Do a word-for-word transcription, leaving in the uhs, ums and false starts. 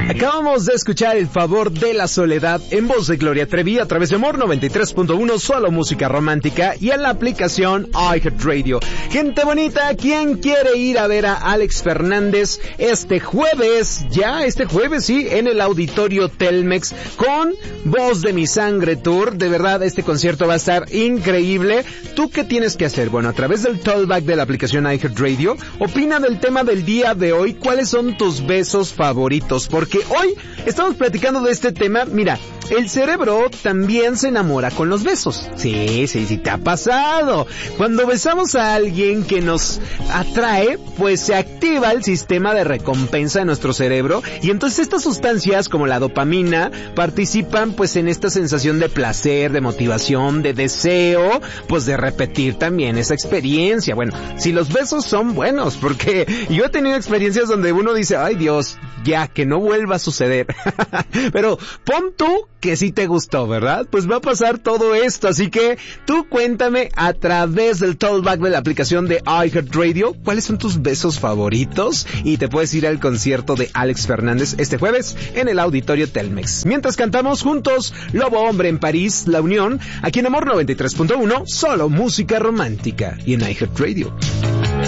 Acabamos de escuchar El favor de la soledad en voz de Gloria Trevi a través de Amor noventa y tres punto uno, solo música romántica, y en la aplicación iHeartRadio. Gente bonita, ¿quién quiere ir a ver a Alex Fernández este jueves? Ya, este jueves, sí, en el Auditorio Telmex con Voz de mi Sangre Tour. De verdad, este concierto va a estar increíble. ¿Tú qué tienes que hacer? Bueno, a través del Tollback de la aplicación iHeartRadio, opina del tema del día de hoy. ¿Cuáles son tus besos favoritos? Porque hoy estamos platicando de este tema. Mira, el cerebro también se enamora con los besos. Sí, sí, sí, te ha pasado. Cuando besamos a alguien que nos atrae, pues se activa el sistema de recompensa de nuestro cerebro, y entonces estas sustancias como la dopamina participan pues en esta sensación de placer, de motivación, de deseo, pues de repetir también esa experiencia. Bueno, si los besos son buenos, porque yo he tenido experiencias donde uno dice, ay Dios, ya, que no vuelva a suceder. Pero pon tú que sí te gustó, ¿verdad? Pues va a pasar todo esto, así que tú cuéntame a través del Tollback de la aplicación de iHeartRadio cuáles son tus besos favoritos, y te puedes ir al concierto de Alex Fernández este jueves en el Auditorio Telmex. Mientras cantamos juntos Lobo Hombre en París, La Unión, aquí en Amor noventa y tres punto uno, solo música romántica, y en iHeartRadio.